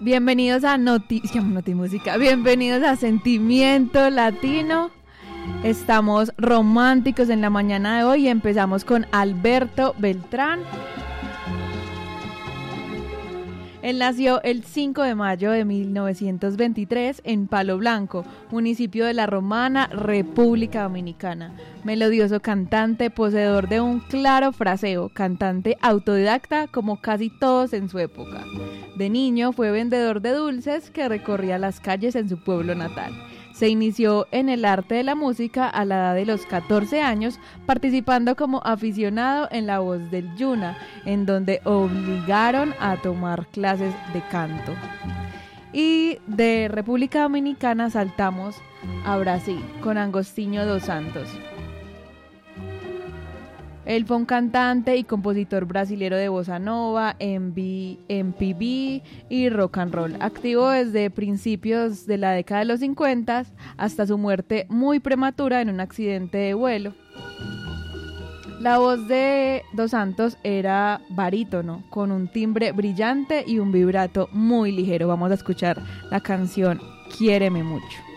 Bienvenidos a Notimúsica, bienvenidos a Sentimiento Latino. Estamos románticos en la mañana de hoy y empezamos con Alberto Beltrán. Él nació el 5 de mayo de 1923 en Palo Blanco, municipio de La Romana, República Dominicana. Melodioso cantante, poseedor de un claro fraseo, cantante autodidacta como casi todos en su época. De niño fue vendedor de dulces que recorría las calles en su pueblo natal. Se inició en el arte de la música a la edad de los 14 años, participando como aficionado en La Voz del Yuna, en donde obligaron a tomar clases de canto. Y de República Dominicana saltamos a Brasil con Agostinho dos Santos. Él fue un cantante y compositor brasilero de bossa nova, MPB y rock and roll, activo desde principios de la década de los 50 hasta su muerte muy prematura en un accidente de vuelo. La voz de Dos Santos era barítono, con un timbre brillante y un vibrato muy ligero. Vamos a escuchar la canción Quiéreme Mucho.